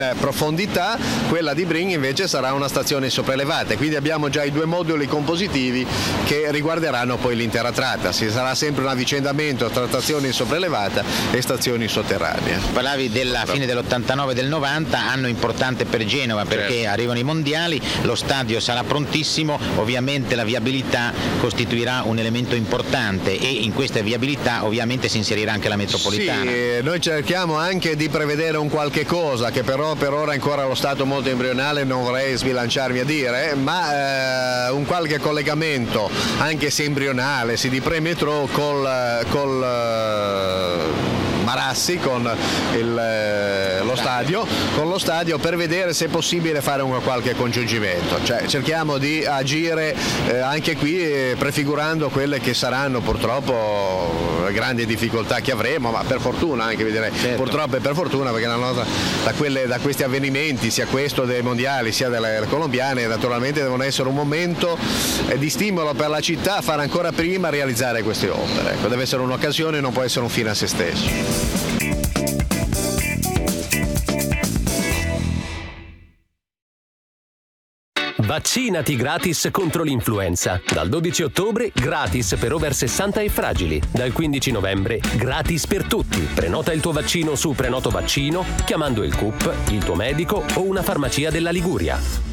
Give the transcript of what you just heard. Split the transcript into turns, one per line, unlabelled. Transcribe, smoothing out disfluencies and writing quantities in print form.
profondità, quella di Brin invece sarà una stazione sopraelevata, quindi abbiamo già i due moduli compositivi che riguarderanno poi l'intera tratta. Ci sarà sempre un avvicendamento tra stazioni sopraelevata e stazioni sotterranee.
Parlavi della fine dell'89 del 90, anno importante per Genova perché arrivano i mondiali, lo stadio sarà prontissimo, ovviamente la viabilità costituirà un elemento importante e in questa viabilità ovviamente si inserirà anche la metropolitana.
Sì, noi cerchiamo anche di prevedere un qualche cosa che però per ora è ancora allo stato molto embrionale, non vorrei sbilanciarmi a dire, ma un qualche collegamento, anche se embrionale, si di pre-metro col Marassi, con lo stadio per vedere se è possibile fare un qualche congiungimento. Cioè, cerchiamo di agire anche qui prefigurando quelle che saranno purtroppo grandi difficoltà che avremo, ma per fortuna anche, direi, certo. Purtroppo e per fortuna, perché da questi avvenimenti, sia questo dei mondiali sia delle colombiane, naturalmente devono essere un momento di stimolo per la città a fare ancora prima realizzare queste opere. Ecco, deve essere un'occasione, non può essere un fine a se stesso.
Vaccinati gratis contro l'influenza. Dal 12 ottobre gratis per over 60 e fragili. Dal 15 novembre gratis per tutti. Prenota il tuo vaccino su Prenoto Vaccino chiamando il CUP, il tuo medico o una farmacia della Liguria.